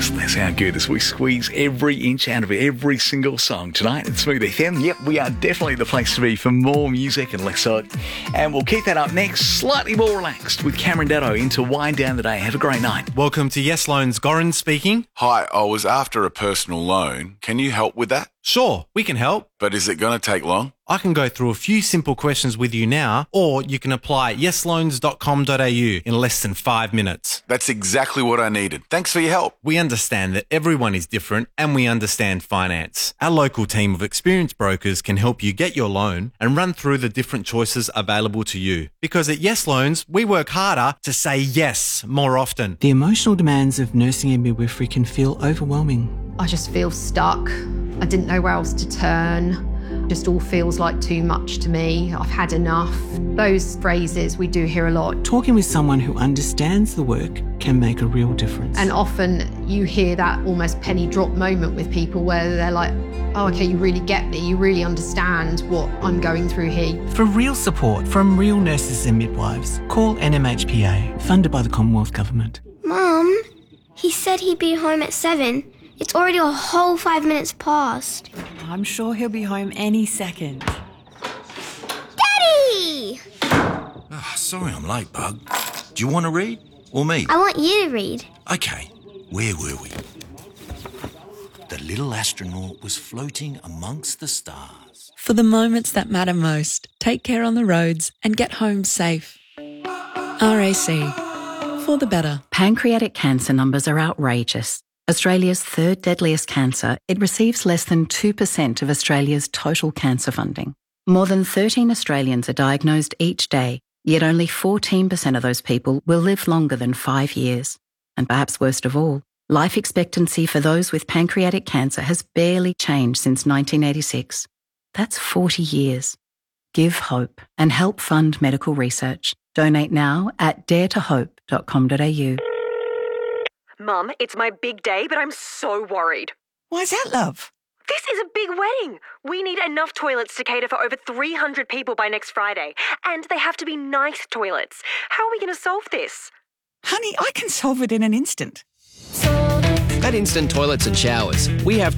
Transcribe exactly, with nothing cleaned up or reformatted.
Doesn't that sound good as we squeeze every inch out of every single song tonight at Smooth F M? Yep, we are definitely the place to be for more music and less of it. And we'll keep that up next, slightly more relaxed with Cameron Datto into Wind Down the Day. Have a great night. Welcome to Yes Loans. Goran speaking. Hi, I was after a personal loan. Can you help with that? Sure, we can help. But is it going to take long? I can go through a few simple questions with you now, or you can apply at yes loans dot com dot a u in less than five minutes. That's exactly what I needed. Thanks for your help. We understand that everyone is different and we understand finance. Our local team of experienced brokers can help you get your loan and run through the different choices available to you. Because at Yes Loans, we work harder to say yes more often. The emotional demands of nursing and midwifery can feel overwhelming. I just feel stuck. I didn't know where else to turn. Just all feels like too much to me. I've had enough. Those phrases we do hear a lot. Talking with someone who understands the work can make a real difference. And often you hear that almost penny drop moment with people where they're like, oh, okay, you really get me. You really understand what I'm going through here. For real support from real nurses and midwives, call N M H P A, funded by the Commonwealth Government. Mum, he said he'd be home at seven. It's already a whole five minutes past. I'm sure he'll be home any second. Daddy! Oh, sorry I'm late, Bug. Do you want to read? Or me? I want you to read. Okay, where were we? The little astronaut was floating amongst the stars. For the moments that matter most, take care on the roads and get home safe. R A C. For the better. Pancreatic cancer numbers are outrageous. Australia's third deadliest cancer, it receives less than two percent of Australia's total cancer funding. More than thirteen Australians are diagnosed each day, yet only fourteen percent of those people will live longer than five years. And perhaps worst of all, life expectancy for those with pancreatic cancer has barely changed since nineteen eighty-six. That's forty years. Give hope and help fund medical research. Donate now at dare to hope dot com dot a u. Mum, it's my big day, but I'm so worried. Why's that, love? This is a big wedding. We need enough toilets to cater for over three hundred people by next Friday. And they have to be nice toilets. How are we going to solve this? Honey, I can solve it in an instant. At Instant Toilets and Showers, we have